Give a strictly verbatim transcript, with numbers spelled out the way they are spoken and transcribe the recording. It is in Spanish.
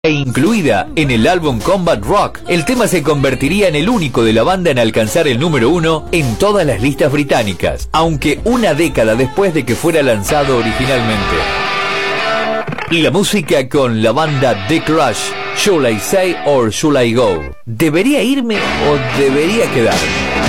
E incluida en el álbum Combat Rock, el tema se convertiría en el único de la banda en alcanzar el número uno en todas las listas británicas, aunque una década después de que fuera lanzado originalmente. La música con la banda The Crush, Should I Say or Should I Go? ¿Debería irme o debería quedarme?